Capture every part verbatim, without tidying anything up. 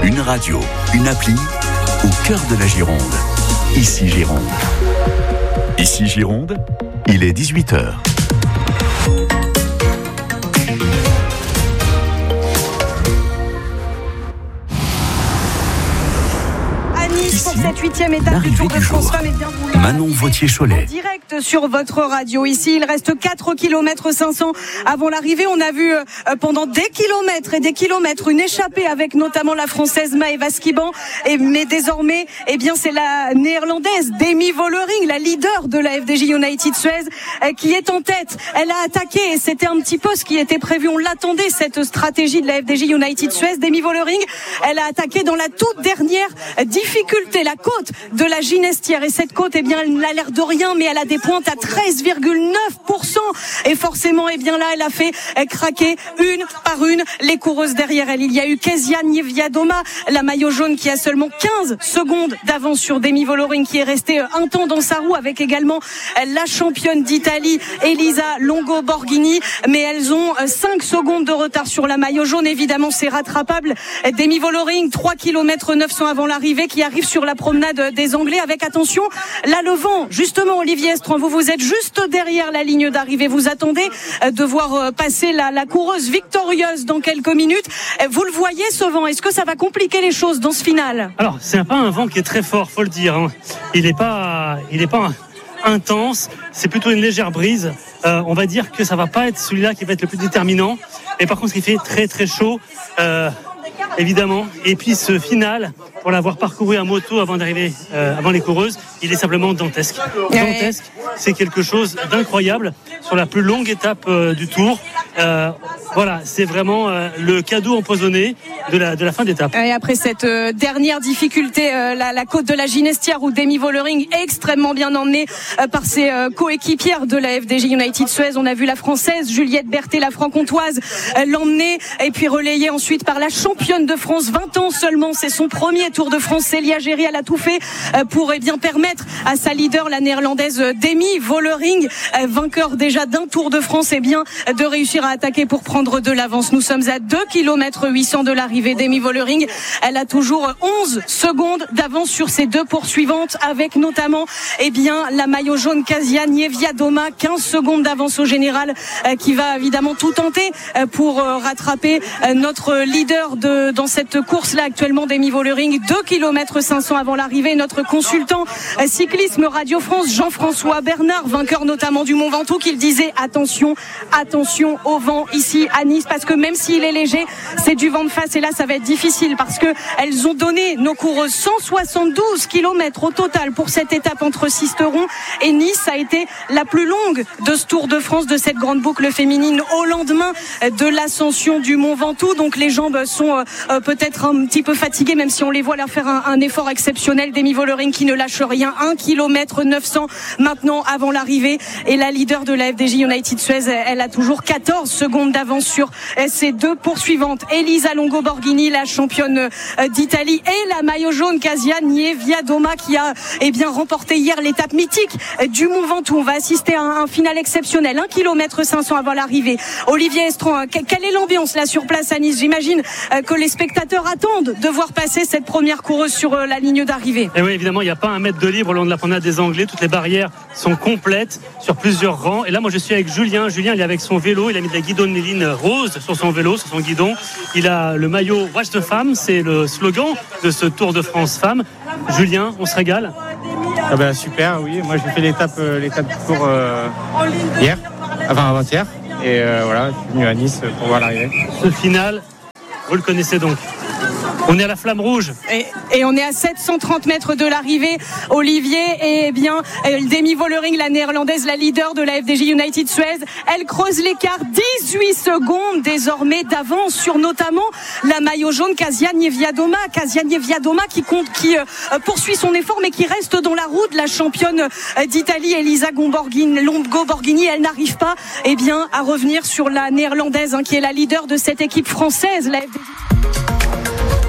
Une radio, une appli, au cœur de la Gironde. Ici Gironde. Ici Gironde, il est dix-huit heures. Pour cette huitième étape du Tour de France Femmes, et bien vous Manon Vautier-Cholet. Direct sur votre radio. Ici, il reste quatre kilomètres cinq cents avant l'arrivée. On a vu euh, pendant des kilomètres et des kilomètres une échappée avec notamment la Française Maëva Skiban. Et, mais désormais, eh bien, c'est la Néerlandaise Demi Vollering, la leader de la F D J United Suez, euh, qui est en tête. Elle a attaqué et c'était un petit peu ce qui était prévu. On l'attendait, cette stratégie de la F D J United Suez. Demi Vollering, elle a attaqué dans la toute dernière difficulté, la côte de la Ginestière. Et cette côte, eh bien, elle n'a l'air de rien, mais elle a des pointes à treize virgule neuf pour cent. Et forcément, eh bien là, elle a fait craquer une par une les coureuses derrière elle. Il y a eu Kezia Niewiadoma, la maillot jaune, qui a seulement quinze secondes d'avance sur Demi Vollering, qui est restée un temps dans sa roue, avec également la championne d'Italie, Elisa Longo Borghini. Mais elles ont cinq secondes de retard sur la maillot jaune. Évidemment, c'est rattrapable. Demi Vollering, trois kilomètres neuf cents avant l'arrivée, qui arrive sur la promenade des Anglais, avec, attention, là le vent. Justement, Olivier Estran, vous vous êtes juste derrière la ligne d'arrivée. Vous attendez de voir passer la, la coureuse victorieuse dans quelques minutes. Vous le voyez, ce vent, est-ce que ça va compliquer les choses dans ce final? Alors, c'est pas un vent qui est très fort, faut le dire, hein. Il n'est pas, il est pas intense. C'est plutôt une légère brise. Euh, on va dire que ça va pas être celui-là qui va être le plus déterminant. Et par contre, il fait très très chaud. Euh, Évidemment. Et puis ce final, pour l'avoir parcouru à moto avant d'arriver, euh, avant les coureuses, il est simplement dantesque. Dantesque, c'est quelque chose d'incroyable sur la plus longue étape euh, du Tour. Euh, voilà, c'est vraiment euh, le cadeau empoisonné de la, de la fin d'étape. Et après cette euh, dernière difficulté, euh, la, la côte de la Ginestière, où Demi Vollering est extrêmement bien emmenée euh, par ses euh, coéquipières de la F D J United Suez. On a vu la Française Juliette Berthet, la franc-comtoise, euh, l'emmener, et puis relayée ensuite par la championne de France, vingt ans seulement. C'est son premier Tour de France. Célia Géry, elle a tout fait euh, pour eh bien permettre à sa leader, la néerlandaise Demi Vollering, euh, vainqueur déjà d'un Tour de France, eh bien de réussir à attaquer pour prendre de l'avance. Nous sommes à deux kilomètres huit cents de l'arrivée. Demi Vollering, elle a toujours onze secondes d'avance sur ses deux poursuivantes, avec notamment eh bien la maillot jaune Kezia Niewiadoma, quinze secondes d'avance au général, euh, qui va évidemment tout tenter euh, pour euh, rattraper euh, notre leader de dans cette course-là actuellement, Demi Vollering. deux kilomètres cinq cents avant l'arrivée. Notre consultant euh, cyclisme Radio France, Jean-François Bernard, vainqueur notamment du Mont Ventoux, qu'il disait attention, attention au vent ici à Nice, parce que même s'il est léger, c'est du vent de face, et là ça va être difficile, parce que elles ont donné, nos coureuses, cent soixante-douze kilomètres au total pour cette étape entre Sisteron et Nice. Ça a été la plus longue de ce Tour de France, de cette grande boucle féminine, au lendemain de l'ascension du Mont Ventoux. Donc les jambes sont euh, peut-être un petit peu fatiguées, même si on les voit là faire un, un effort exceptionnel. Demi Vollering qui ne lâche rien, un kilomètre neuf cents maintenant avant l'arrivée, et la leader de la F D J United Suez, elle a toujours quatorze secondes d'avance sur ses deux poursuivantes, Elisa Longo Borghini, la championne d'Italie, et la maillot jaune Kezia Niewiadoma, qui a eh bien remporté hier l'étape mythique du Mont Ventoux. On va assister à un, un final exceptionnel, un kilomètre cinq cents avant l'arrivée. Olivier Estran, quelle est l'ambiance là sur place à Nice? J'imagine que les spectateurs attendent de voir passer cette première coureuse sur la ligne d'arrivée. Et oui, évidemment, il n'y a pas un mètre de libre au long de la promenade des Anglais. Toutes les barrières sont complètes sur plusieurs rangs. Et là, moi, je suis avec Julien. Julien, il est avec son vélo. Il a mis de la guidonneline rose sur son vélo, sur son guidon. Il a le maillot Watch the Femme. C'est le slogan de ce Tour de France Femmes. Julien, on se régale? Ah ben, super, oui. Moi, j'ai fait l'étape, euh, l'étape du Tour euh, hier, enfin avant-hier. Et euh, voilà, je suis venu à Nice pour voir l'arrivée. Ce final, vous le connaissez donc. On est à la Flamme Rouge. Et, et on est à sept cent trente mètres de l'arrivée, Olivier. Et bien, Demi Vollering, la néerlandaise, la leader de la F D J United Suez, elle creuse l'écart. dix-huit secondes désormais d'avance sur notamment la maillot jaune Kezia Niewiadoma. Kezia Niewiadoma qui compte, qui euh, poursuit son effort, mais qui reste dans la roue de la championne euh, d'Italie, Elisa Longo Borghini. Elle n'arrive pas eh bien, à revenir sur la néerlandaise, hein, qui est la leader de cette équipe française, la F D J.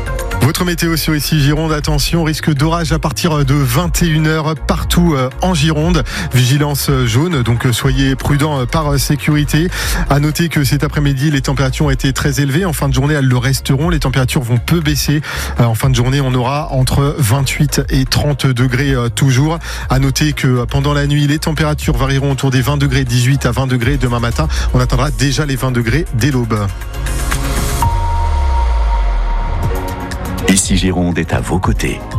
Votre météo sur Ici Gironde, attention, risque d'orage à partir de vingt et une heures partout en Gironde. Vigilance jaune, donc soyez prudents par sécurité. À noter que cet après-midi, les températures ont été très élevées. En fin de journée, elles le resteront. Les températures vont peu baisser. En fin de journée, on aura entre vingt-huit et trente degrés toujours. À noter que pendant la nuit, les températures varieront autour des vingt degrés, dix-huit à vingt degrés. Demain matin, on atteindra déjà les vingt degrés dès l'aube. Ici Gironde est à vos côtés.